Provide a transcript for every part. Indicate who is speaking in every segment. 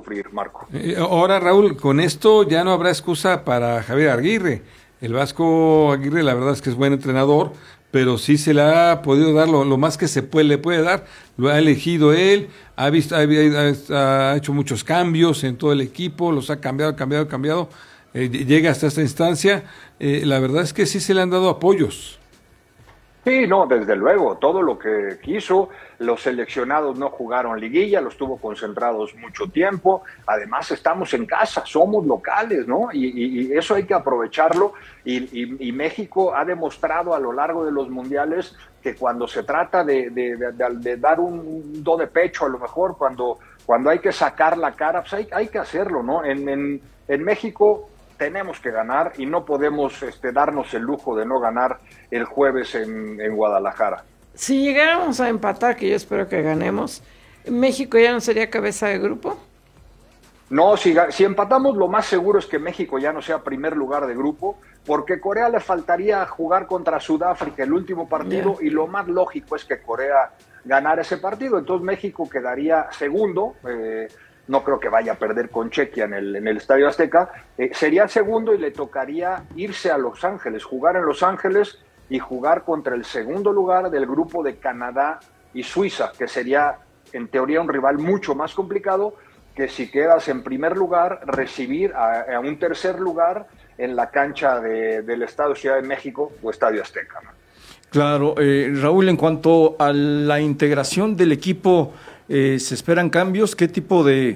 Speaker 1: sufrir, Marco.
Speaker 2: Ahora, Raúl, con esto ya no habrá excusa para Javier Aguirre. El Vasco Aguirre, la verdad es que es buen entrenador, pero sí se le ha podido dar lo más que le puede dar. Lo ha elegido él, ha hecho muchos cambios en todo el equipo, los ha cambiado. Llega hasta esta instancia. La verdad es que sí se le han dado apoyos.
Speaker 1: Sí, no, desde luego, todo lo que quiso, los seleccionados no jugaron liguilla, los tuvo concentrados mucho tiempo, además estamos en casa, somos locales, ¿no? Y eso hay que aprovecharlo, y México ha demostrado a lo largo de los mundiales que cuando se trata de dar un do de pecho, a lo mejor cuando hay que sacar la cara, pues hay que hacerlo, ¿no? En México tenemos que ganar y no podemos darnos el lujo de no ganar el jueves en Guadalajara.
Speaker 3: Si llegáramos a empatar, que yo espero que ganemos, ¿México ya no sería cabeza de grupo?
Speaker 1: No, si empatamos, lo más seguro es que México ya no sea primer lugar de grupo, porque Corea le faltaría jugar contra Sudáfrica el último partido, y lo más lógico es que Corea ganara ese partido. Entonces México quedaría segundo, no creo que vaya a perder con Chequia en el Estadio Azteca, sería segundo y le tocaría irse a Los Ángeles, jugar en Los Ángeles y jugar contra el segundo lugar del grupo de Canadá y Suiza, que sería en teoría un rival mucho más complicado que si quedas en primer lugar, recibir a un tercer lugar en la cancha del Estadio Ciudad de México o Estadio Azteca, ¿no?
Speaker 4: Claro, Raúl, en cuanto a la integración del equipo, ¿se esperan cambios? ¿Qué tipo de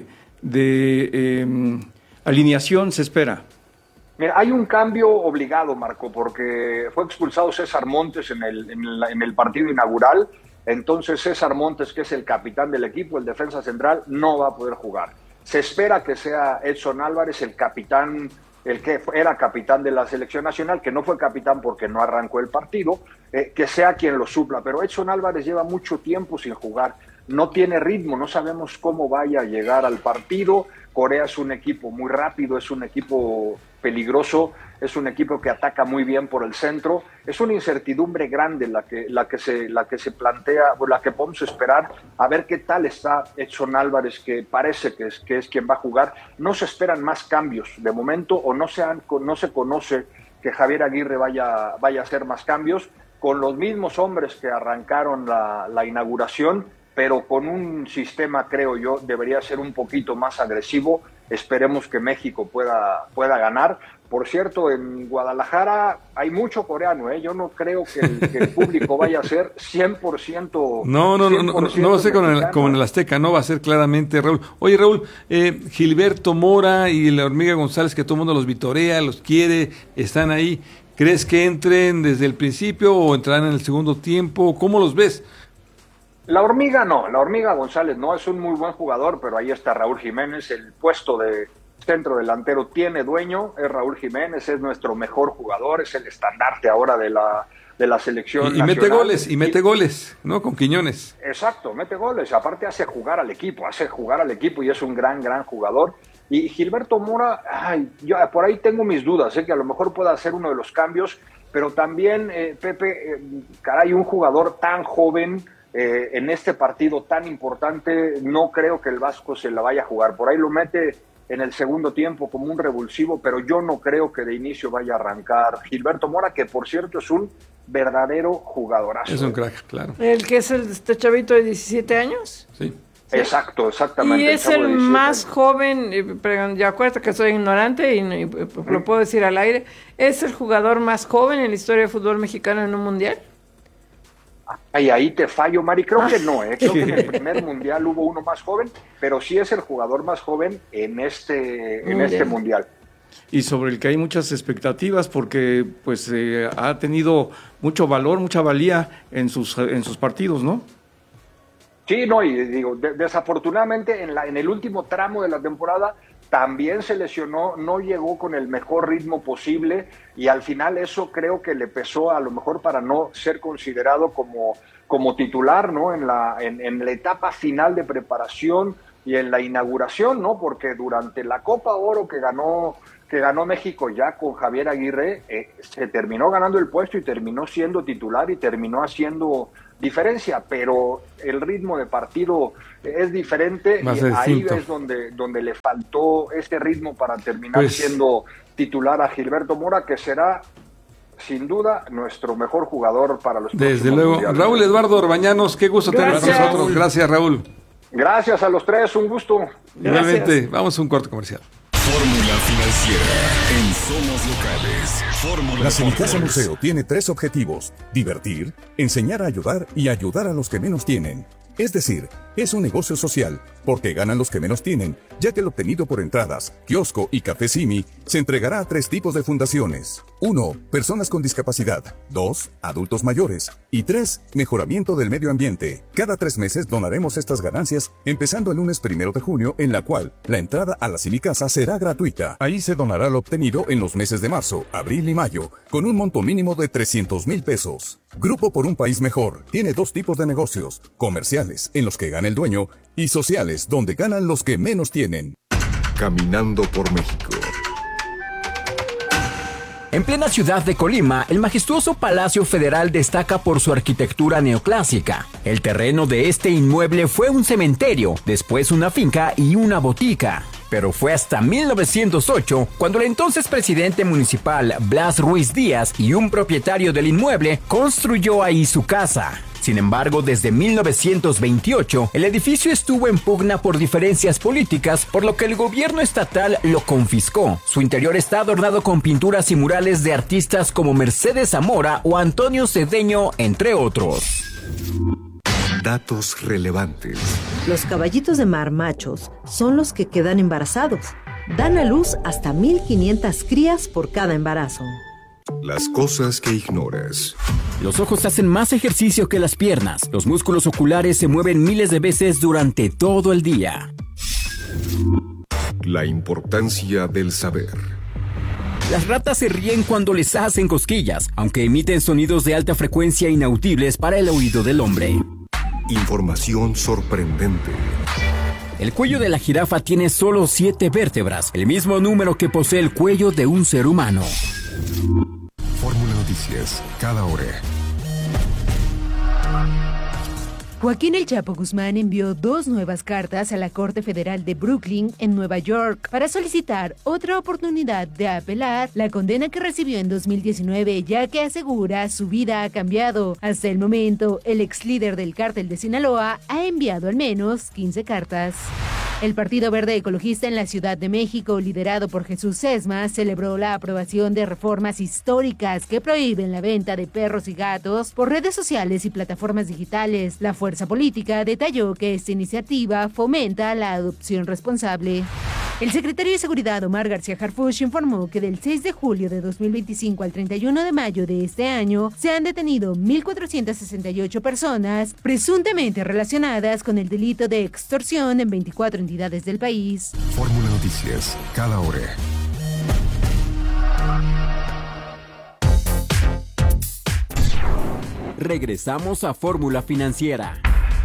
Speaker 4: alineación se espera?
Speaker 1: Mira, hay un cambio obligado, Marco, porque fue expulsado César Montes en el partido inaugural. Entonces César Montes, que es el capitán del equipo, el defensa central, no va a poder jugar. Se espera que sea Edson Álvarez el capitán, el que era capitán de la selección nacional, que no fue capitán porque no arrancó el partido, que sea quien lo supla. Pero Edson Álvarez lleva mucho tiempo sin jugar, no tiene ritmo, no sabemos cómo vaya a llegar al partido. Corea es un equipo muy rápido, es un equipo peligroso, es un equipo que ataca muy bien por el centro. Es una incertidumbre grande la que se plantea, o la que podemos esperar, a ver qué tal está Edson Álvarez, que parece que es quien va a jugar. No se esperan más cambios de momento, o no se conoce que Javier Aguirre vaya a hacer más cambios, con los mismos hombres que arrancaron la inauguración, pero con un sistema, creo yo, debería ser un poquito más agresivo. Esperemos que México pueda ganar. Por cierto, en Guadalajara hay mucho coreano, ¿eh? Yo no creo que el público vaya a ser 100%.
Speaker 2: No va a ser como en el Azteca, no va a ser claramente, Raúl. Oye, Raúl, Gilberto Mora y la Hormiga González, que todo el mundo los vitorea, los quiere, están ahí. ¿Crees que entren desde el principio o entrarán en el segundo tiempo? ¿Cómo los ves?
Speaker 1: La Hormiga no, la Hormiga González no, es un muy buen jugador, pero ahí está Raúl Jiménez, el puesto de centro delantero tiene dueño, es Raúl Jiménez, es nuestro mejor jugador, es el estandarte ahora de la selección
Speaker 2: y
Speaker 1: nacional.
Speaker 2: Mete goles, ¿no? Con Quiñones.
Speaker 1: Exacto, mete goles, aparte hace jugar al equipo y es un gran jugador. Y Gilberto Mora, yo por ahí tengo mis dudas, que a lo mejor pueda hacer uno de los cambios, pero también, Pepe, caray, un jugador tan joven, en este partido tan importante, no creo que el Vasco se la vaya a jugar. Por ahí lo mete en el segundo tiempo como un revulsivo, pero yo no creo que de inicio vaya a arrancar Gilberto Mora, que por cierto es un verdadero jugadorazo.
Speaker 2: Es un crack, claro.
Speaker 3: ¿El que es este chavito de 17 años?
Speaker 2: Sí.
Speaker 1: Exacto, exactamente.
Speaker 3: Y es el más joven, ya acuerdo que soy ignorante y lo puedo decir al aire, ¿es el jugador más joven en la historia del fútbol mexicano en un mundial?
Speaker 1: Ahí te fallo, Mari, creo que no, creo que en el primer mundial hubo uno más joven, pero sí es el jugador más joven en este mundial.
Speaker 4: Y sobre el que hay muchas expectativas porque pues ha tenido mucho valor, mucha valía en sus partidos, ¿no?
Speaker 1: Sí, no, y digo, desafortunadamente en el último tramo de la temporada también se lesionó, no llegó con el mejor ritmo posible y al final eso creo que le pesó a lo mejor para no ser considerado como titular, ¿no? En la etapa final de preparación y en la inauguración, ¿no? Porque durante la Copa Oro que ganó México ya con Javier Aguirre, se terminó ganando el puesto y terminó siendo titular y terminó haciendo diferencia, pero el ritmo de partido es diferente
Speaker 2: Va a
Speaker 1: y
Speaker 2: ser
Speaker 1: ahí
Speaker 2: distinto.
Speaker 1: es donde le faltó ese ritmo para terminar
Speaker 2: Pues-
Speaker 1: siendo titular a Gilberto Mora, que será sin duda nuestro mejor jugador para los
Speaker 2: Desde
Speaker 1: próximos
Speaker 2: luego.
Speaker 1: mundiales.
Speaker 2: Raúl Eduardo Orbañanos, qué gusto tener con
Speaker 3: Gracias.
Speaker 2: nosotros. Gracias, Raúl.
Speaker 1: Gracias a los tres, un gusto.
Speaker 2: Igualmente, vamos a un corte comercial.
Speaker 5: Fórmula Financiera en Somos Locales. Fórmula
Speaker 6: La Cenicasa
Speaker 5: Deportes.
Speaker 6: Museo tiene 3 objetivos: divertir, enseñar a ayudar y ayudar a los que menos tienen. Es decir, es un negocio social, porque ganan los que menos tienen, ya que el obtenido por entradas, kiosco y café Simi se entregará a 3 tipos de fundaciones. 1. Personas con discapacidad. 2. Adultos mayores. Y 3. Mejoramiento del medio ambiente. Cada 3 meses donaremos estas ganancias, empezando el lunes 1 de junio, en la cual la entrada a la Cinicasa será gratuita. Ahí se donará lo obtenido en los meses de marzo, abril y mayo, con un monto mínimo de 300,000 pesos. Grupo por un País Mejor tiene 2 tipos de negocios: comerciales, en los que gana el dueño, y sociales, donde ganan los que menos tienen.
Speaker 5: Caminando por México.
Speaker 7: En plena ciudad de Colima, el majestuoso Palacio Federal destaca por su arquitectura neoclásica. El terreno de este inmueble fue un cementerio, después una finca y una botica. Pero fue hasta 1908 cuando el entonces presidente municipal Blas Ruiz Díaz y un propietario del inmueble construyó ahí su casa. Sin embargo, desde 1928, el edificio estuvo en pugna por diferencias políticas, por lo que el gobierno estatal lo confiscó. Su interior está adornado con pinturas y murales de artistas como Mercedes Zamora o Antonio Cedeño, entre otros.
Speaker 5: Datos relevantes.
Speaker 8: Los caballitos de mar machos son los que quedan embarazados. Dan a luz hasta 1,500 crías por cada embarazo.
Speaker 5: Las cosas que ignoras.
Speaker 7: Los ojos hacen más ejercicio que las piernas. Los músculos oculares se mueven miles de veces durante todo el día.
Speaker 5: La importancia del saber.
Speaker 7: Las ratas se ríen cuando les hacen cosquillas, aunque emiten sonidos de alta frecuencia inaudibles para el oído del hombre.
Speaker 5: Información sorprendente.
Speaker 7: El cuello de la jirafa tiene solo 7 vértebras, el mismo número que posee el cuello de un ser humano.
Speaker 5: Fórmula Noticias, cada hora.
Speaker 9: Joaquín El Chapo Guzmán envió 2 nuevas cartas a la Corte Federal de Brooklyn, en Nueva York, para solicitar otra oportunidad de apelar la condena que recibió en 2019, ya que asegura su vida ha cambiado. Hasta el momento, el ex líder del cártel de Sinaloa ha enviado al menos 15 cartas. El Partido Verde Ecologista en la Ciudad de México, liderado por Jesús Sesma, celebró la aprobación de reformas históricas que prohíben la venta de perros y gatos por redes sociales y plataformas digitales. La fuerza política detalló que esta iniciativa fomenta la adopción responsable. El secretario de Seguridad, Omar García Harfuch, informó que del 6 de julio de 2025 al 31 de mayo de este año se han detenido 1,468 personas presuntamente relacionadas con el delito de extorsión en 24 entidades del país.
Speaker 5: Fórmula Noticias, cada hora.
Speaker 7: Regresamos a Fórmula Financiera.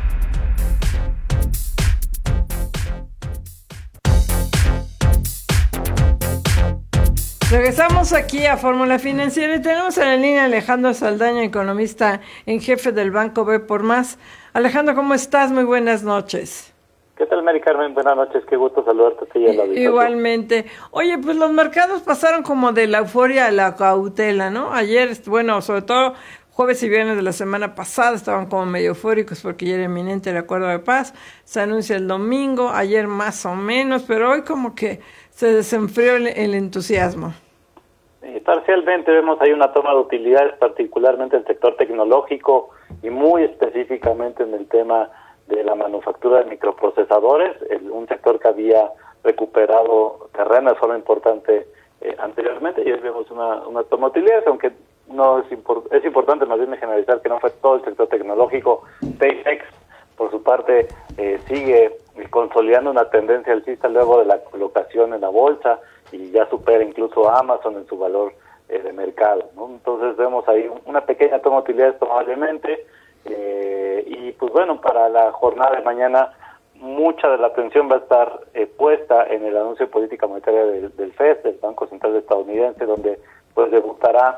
Speaker 3: Regresamos aquí a Fórmula Financiera y tenemos en la línea a Alejandro Saldaña, economista en jefe del Banco B por Más. Alejandro, ¿cómo estás? Muy buenas noches.
Speaker 10: ¿Qué tal, Mari Carmen? Buenas noches, qué gusto saludarte a ti y a la audiencia.
Speaker 3: Igualmente. Oye, pues los mercados pasaron como de la euforia a la cautela, ¿no? Ayer, bueno, sobre todo jueves y viernes de la semana pasada estaban como medio eufóricos porque ya era inminente el acuerdo de paz. Se anuncia el domingo, ayer más o menos, pero hoy como que se desenfrió el entusiasmo.
Speaker 10: Parcialmente vemos ahí una toma de utilidades, particularmente el sector tecnológico y muy específicamente en el tema de la manufactura de microprocesadores, un sector que había recuperado terreno de forma importante anteriormente, y hoy vemos una toma de utilidades, aunque no es importante más bien generalizar que no fue todo el sector tecnológico. SpaceX, por su parte, sigue consolidando una tendencia alcista luego de la colocación en la bolsa y ya supera incluso a Amazon en su valor de mercado, ¿no? Entonces vemos ahí una pequeña toma de utilidades probablemente, y pues bueno, para la jornada de mañana mucha de la atención va a estar puesta en el anuncio de política monetaria del FED, del Banco Central Estadounidense, donde pues debutará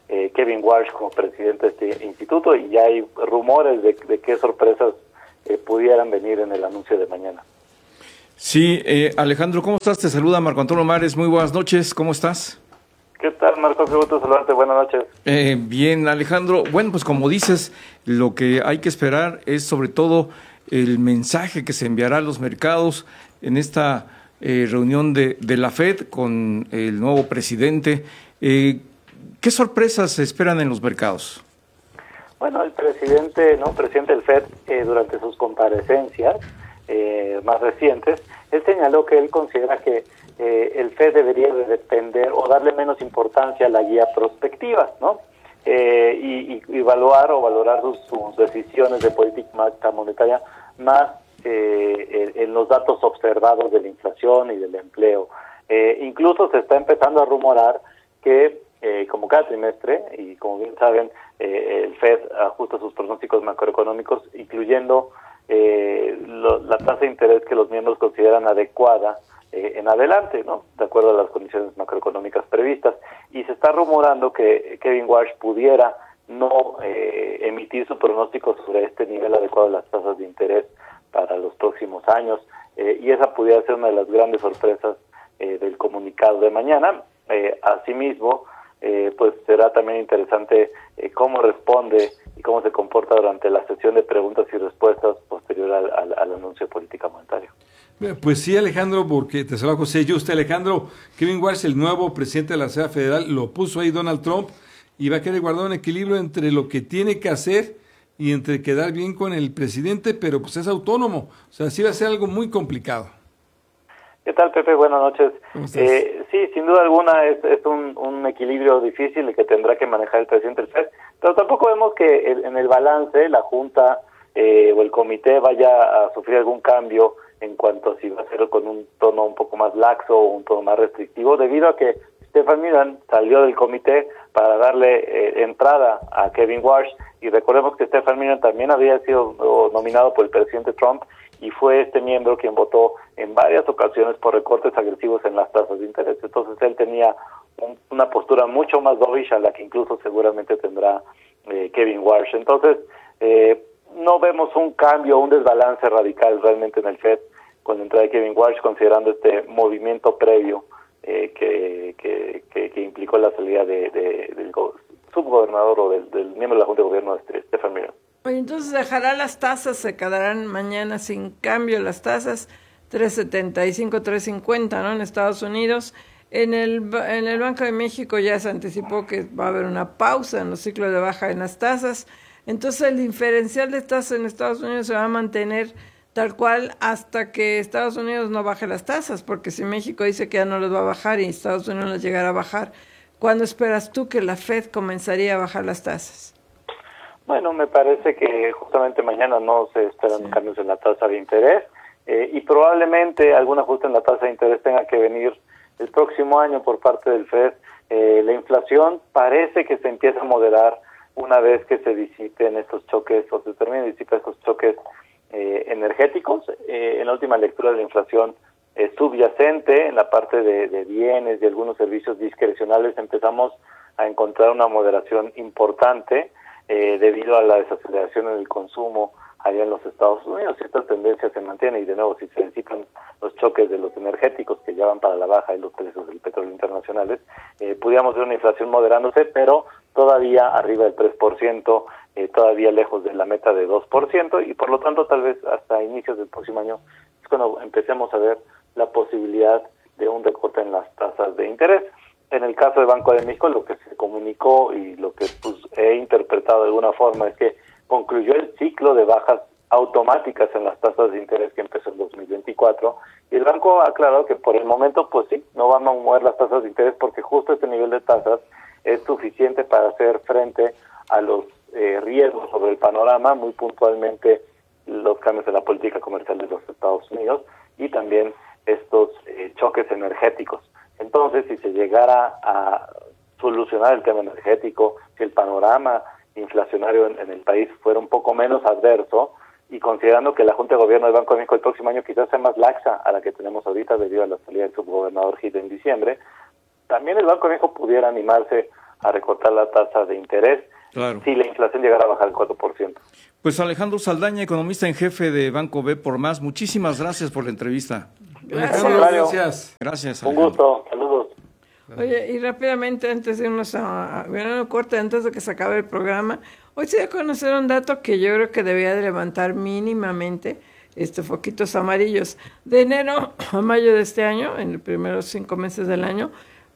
Speaker 10: Kevin Walsh como presidente de este instituto, y ya hay rumores de qué sorpresas pudieran venir en el anuncio de mañana.
Speaker 4: Sí, Alejandro, ¿cómo estás? Te saluda Marco Antonio Mares, muy buenas noches, ¿cómo estás?
Speaker 10: ¿Qué tal, Marco? Qué gusto saludarte, buenas noches.
Speaker 4: Bien, Alejandro, bueno, pues como dices, lo que hay que esperar es sobre todo el mensaje que se enviará a los mercados en esta reunión de la FED con el nuevo presidente. ¿Qué sorpresas se esperan en los mercados?
Speaker 10: Bueno, el presidente del FED, durante sus comparecencias más recientes, él señaló que él considera que el FED debería de depender o darle menos importancia a la guía prospectiva, ¿no? Y evaluar o valorar sus decisiones de política monetaria más en los datos observados de la inflación y del empleo. Incluso se está empezando a rumorar que como cada trimestre, y como bien saben, el FED ajusta sus pronósticos macroeconómicos, incluyendo la tasa de interés que los miembros consideran adecuada en adelante, ¿no? De acuerdo a las condiciones macroeconómicas previstas. Y se está rumorando que Kevin Walsh pudiera no emitir su pronóstico sobre este nivel adecuado de las tasas de interés para los próximos años, y esa pudiera ser una de las grandes sorpresas del comunicado de mañana. Asimismo, pues será también interesante cómo responde y cómo se comporta durante la sesión de preguntas y respuestas posterior al anuncio de política monetaria.
Speaker 2: Pues sí, Alejandro, porque te saluda José Yuste. Alejandro, Kevin Walsh, el nuevo presidente de la Reserva Federal, lo puso ahí Donald Trump y va a querer guardar un equilibrio entre lo que tiene que hacer y entre quedar bien con el presidente, pero pues es autónomo. O sea, sí va a ser algo muy complicado.
Speaker 10: ¿Qué tal, Pepe? Buenas noches. Sí, sin duda alguna es un equilibrio difícil el que tendrá que manejar el presidente del FED, pero tampoco vemos que en el balance la Junta o el comité vaya a sufrir algún cambio en cuanto a si va a ser con un tono un poco más laxo o un tono más restrictivo, debido a que Stephen Mnuchin salió del comité para darle entrada a Kevin Walsh, y recordemos que Stephen Mnuchin también había sido nominado por el presidente Trump y fue este miembro quien votó en varias ocasiones por recortes agresivos en las tasas de interés. Entonces él tenía una postura mucho más dovish a la que incluso seguramente tendrá Kevin Walsh. Entonces no vemos un cambio, un desbalance radical realmente en el FED con la entrada de Kevin Walsh, considerando este movimiento previo que implicó la salida del subgobernador o del miembro de la Junta de Gobierno, Stephen Mnuchin.
Speaker 3: Oye, entonces dejará las tasas, se quedarán mañana sin cambio las tasas, 3.75, 3.50, ¿no? En Estados Unidos. En el Banco de México ya se anticipó que va a haber una pausa en los ciclos de baja en las tasas. Entonces el diferencial de tasas en Estados Unidos se va a mantener tal cual hasta que Estados Unidos no baje las tasas, porque si México dice que ya no las va a bajar y Estados Unidos las llegará a bajar, ¿cuándo esperas tú que la FED comenzaría a bajar las tasas?
Speaker 10: Bueno, me parece que justamente mañana no se esperan cambios en la tasa de interés, y probablemente algún ajuste en la tasa de interés tenga que venir el próximo año por parte del FED. La inflación parece que se empieza a moderar una vez que se disipen estos choques, o se terminen de disipar estos choques energéticos. En la última lectura de la inflación subyacente, en la parte de bienes y algunos servicios discrecionales, empezamos a encontrar una moderación importante debido a la desaceleración en el consumo allá en los Estados Unidos. Si esta tendencia se mantiene y de nuevo si se disipan los choques de los energéticos que ya van para la baja y los precios del petróleo internacionales, pudiéramos ver una inflación moderándose, pero todavía arriba del 3%, todavía lejos de la meta de 2%, y por lo tanto tal vez hasta inicios del próximo año es cuando empecemos a ver la posibilidad de un recorte en las tasas de interés. En el caso del Banco de México, lo que se comunicó y lo que he interpretado de alguna forma es que concluyó el ciclo de bajas automáticas en las tasas de interés que empezó en 2024, y el banco ha aclarado que por el momento, pues sí, no van a mover las tasas de interés porque justo este nivel de tasas es suficiente para hacer frente a los riesgos sobre el panorama, muy puntualmente los cambios en la política comercial de los Estados Unidos y también estos choques energéticos. Entonces, si se llegara a solucionar el tema energético, si el panorama inflacionario en el país fuera un poco menos adverso, y considerando que la Junta de Gobierno del Banco de México el próximo año quizás sea más laxa a la que tenemos ahorita debido a la salida del subgobernador Gil en diciembre, también el Banco de México pudiera animarse a recortar la tasa de interés
Speaker 4: Claro.
Speaker 10: si la inflación llegara a bajar el 4%.
Speaker 4: Pues Alejandro Saldaña, economista en jefe de Banco B por Más, muchísimas gracias por la entrevista.
Speaker 3: Gracias.
Speaker 4: Gracias.
Speaker 10: Un
Speaker 4: Alejandro.
Speaker 10: gusto, saludos.
Speaker 3: Oye, y rápidamente, antes de irnos a verano corte, antes de que se acabe el programa, hoy se dio a conocer un dato que yo creo que debía de levantar mínimamente foquitos amarillos. De enero a mayo de este año, en los primeros 5 meses del año,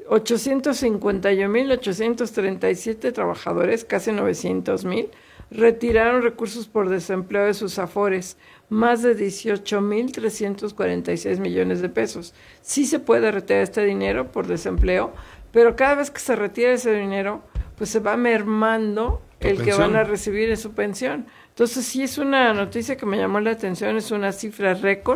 Speaker 3: 851,837 trabajadores, casi 900,000, retiraron recursos por desempleo de sus afores, más de 18,346 millones de pesos. Sí se puede retirar este dinero por desempleo, pero cada vez que se retira ese dinero, pues se va mermando el que van a recibir en su pensión. Entonces sí es una noticia que me llamó la atención, es una cifra récord,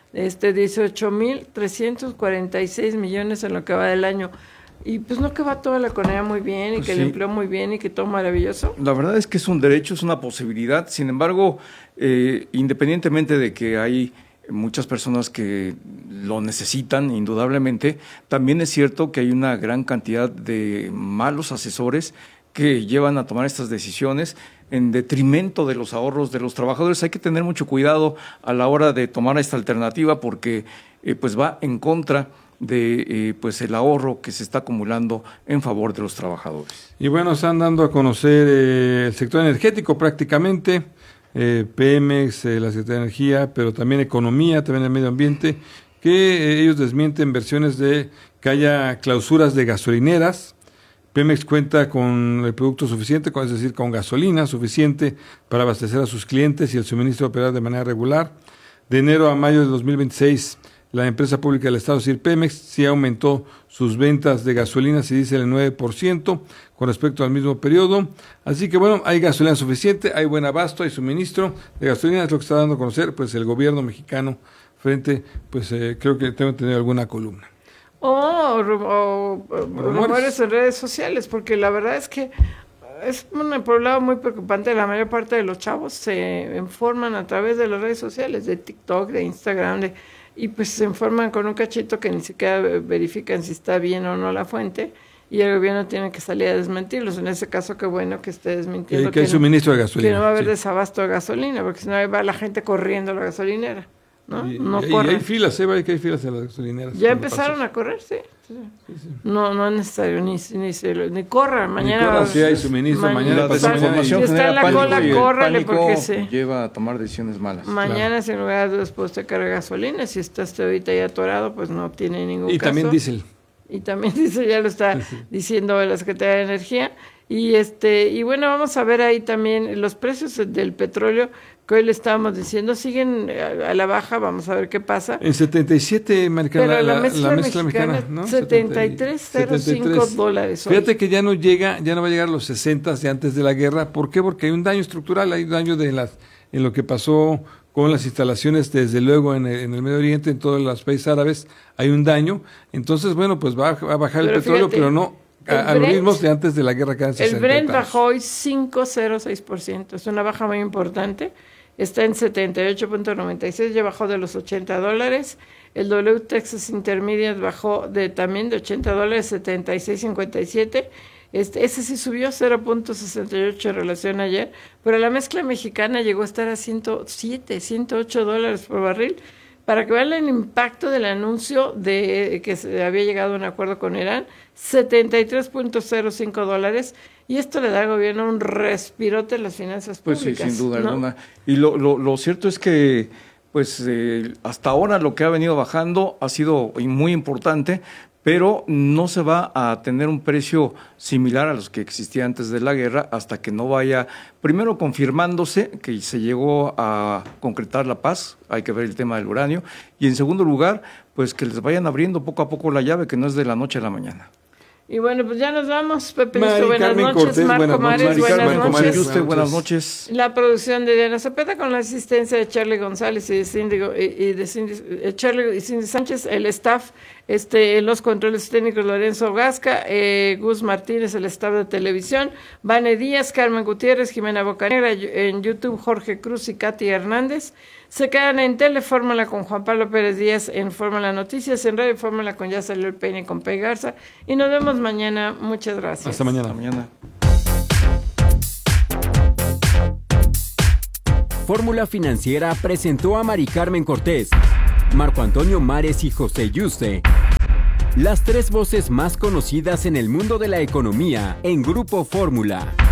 Speaker 3: 18,346 millones en lo que va del año. Y pues no que va toda la economía muy bien y
Speaker 4: Pues
Speaker 3: que
Speaker 4: sí.
Speaker 3: el empleo muy bien y que todo maravilloso.
Speaker 4: La verdad es que es un derecho, es una posibilidad. Sin embargo, independientemente de que hay muchas personas que lo necesitan, indudablemente, también es cierto que hay una gran cantidad de malos asesores que llevan a tomar estas decisiones en detrimento de los ahorros de los trabajadores. Hay que tener mucho cuidado a la hora de tomar esta alternativa porque pues va en contra de pues el ahorro que se está acumulando en favor de los trabajadores.
Speaker 2: Y bueno, están dando a conocer el sector energético prácticamente, Pemex, la Secretaría de Energía, pero también Economía, también el Medio Ambiente, que ellos desmienten versiones de que haya clausuras de gasolineras. Pemex cuenta con el producto suficiente, es decir, con gasolina suficiente para abastecer a sus clientes y el suministro operar de manera regular. De enero a mayo de 2026, la empresa pública del Estado, es decir, Pemex, sí aumentó sus ventas de gasolina, se dice el 9% con respecto al mismo periodo. Así que bueno, hay gasolina suficiente, hay buen abasto, hay suministro de gasolina, es lo que está dando a conocer pues el gobierno mexicano frente, pues creo que tengo que tener alguna columna.
Speaker 3: Rumores en redes sociales, porque la verdad es que es un problema muy preocupante. La mayor parte de los chavos se informan a través de las redes sociales, de TikTok, de Instagram, y pues se informan con un cachito que ni siquiera verifican si está bien o no la fuente, y el gobierno tiene que salir a desmentirlos. En ese caso, qué bueno que esté desmintiendo
Speaker 2: que hay suministro de gasolina.
Speaker 3: Que no va a haber
Speaker 2: sí.
Speaker 3: desabasto de gasolina, porque si no ahí va la gente corriendo a la gasolinera. ¿No?
Speaker 2: Y
Speaker 3: corren.
Speaker 2: hay filas, hay filas en las gasolineras.
Speaker 3: Ya empezaron a correr, sí. No es necesario, ni corran. Mañana
Speaker 2: sí hay suministro, mañana
Speaker 4: la desinformación
Speaker 3: si está en la
Speaker 4: genera
Speaker 3: cola,
Speaker 4: pánico y el
Speaker 3: córrele,
Speaker 4: pánico
Speaker 3: porque sí.
Speaker 4: lleva a tomar decisiones malas.
Speaker 3: Mañana, si en lugar de después te carga gasolina, si estás ahorita ya atorado, pues no tiene ningún
Speaker 2: Y
Speaker 3: caso.
Speaker 2: también diésel.
Speaker 3: Y también dice, ya lo está diciendo la Secretaría de Energía. Y bueno, vamos a ver ahí también los precios del petróleo que hoy le estábamos diciendo, siguen a la baja, vamos a ver qué pasa.
Speaker 2: En 77,
Speaker 3: Pero la mezcla mexicana,
Speaker 2: ¿no?
Speaker 3: 73.05 dólares. hoy.
Speaker 2: Fíjate que ya no va a llegar a los 60 de antes de la guerra. ¿Por qué? Porque hay un daño estructural, hay un daño en lo que pasó con las instalaciones, desde luego en el Medio Oriente, en todos los países árabes, hay un daño. Entonces, bueno, pues va a bajar el petróleo, pero no a los ritmos de antes de la guerra que eran 60.
Speaker 3: El Brent bajó hoy 5,06%, es una baja muy importante. Está en 78.96, ya bajó de los $80. El W Texas Intermediate bajó también de $80, 76.57. Ese sí subió 0.68 en relación a ayer, pero la mezcla mexicana llegó a estar a $108 por barril. Para que vean el impacto del anuncio de que se había llegado a un acuerdo con Irán, $73.05, y esto le da al gobierno un respirote en las finanzas
Speaker 4: públicas.
Speaker 3: Pues
Speaker 4: sí, sin duda alguna. Y lo cierto es que pues hasta ahora lo que ha venido bajando ha sido muy importante, pero no se va a tener un precio similar a los que existía antes de la guerra hasta que no vaya, primero confirmándose que se llegó a concretar la paz, hay que ver el tema del uranio, y en segundo lugar, pues que les vayan abriendo poco a poco la llave, que no es de la noche a la mañana.
Speaker 3: Y bueno, pues ya nos vamos, Pepe.
Speaker 2: Buenas noches,
Speaker 3: Marco Mares, buenas noches.
Speaker 4: Buenas noches.
Speaker 3: La producción de Diana Cepeda con la asistencia de Charlie González y de Cindy Sánchez, el staff, los controles técnicos Lorenzo Gasca, Gus Martínez, el staff de televisión, Vane Díaz, Carmen Gutiérrez, Jimena Bocanegra, en YouTube Jorge Cruz y Katy Hernández. Se quedan en Telefórmula con Juan Pablo Pérez Díaz, en Fórmula Noticias, en Radio Fórmula con Ya Salió el Peine con Pei Garza. Y nos vemos mañana. Muchas gracias.
Speaker 2: Hasta mañana.
Speaker 4: Hasta mañana.
Speaker 7: Fórmula Financiera presentó a Mari Carmen Cortés, Marco Antonio Mares y José Yuste, las 3 voces más conocidas en el mundo de la economía en Grupo Fórmula.